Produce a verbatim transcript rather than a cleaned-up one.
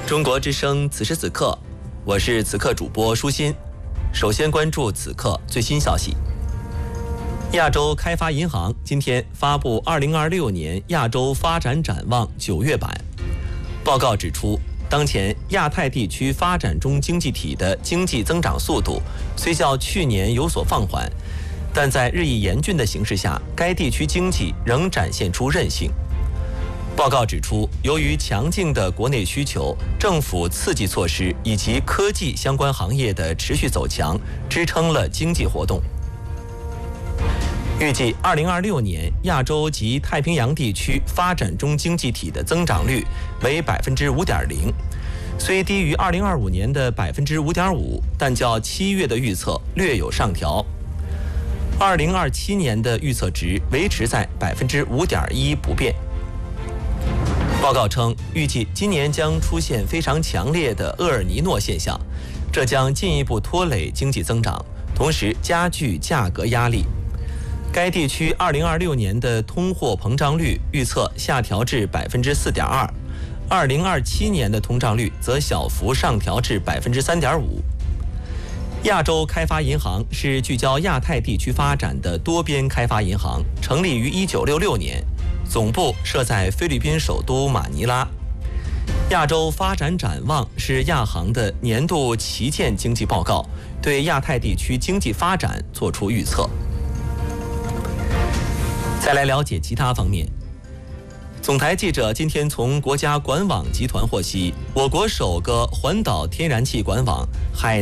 中国之声此时此刻，我是此刻主播舒心。首先关注此刻最新消息。亚洲开发银行今天发布二零二六年亚洲发展展望九月版。报告指出，当前亚太地区发展中经济体的经济增长速度虽较去年有所放缓，但在日益严峻的形势下，该地区经济仍展现出韧性。报告指出，由于强劲的国内需求、政府刺激措施以及科技相关行业的持续走强，支撑了经济活动。预计二零二六年亚洲及太平洋地区发展中经济体的增长率为百分之五点零，虽低于二零二五年的百分之五点五，但较七月的预测略有上调。二零二七年的预测值维持在百分之五点一不变。报告称，预计今年将出现非常强烈的厄尔尼诺现象，这将进一步拖累经济增长，同时加剧价格压力。该地区二零二六年的通货膨胀率预测下调至百分之四点二，二零二七年的通胀率则小幅上调至百分之三点五。亚洲开发银行是聚焦亚太地区发展的多边开发银行，成立于一九六六年。总部设在菲律宾首都马尼拉。亚洲发展展望是亚行的年度旗舰经济报告，对亚太地区经济发展作出预测。再来了解其他方面。总台记者今天从国家管网集团获悉，我国首个环岛天然气管网海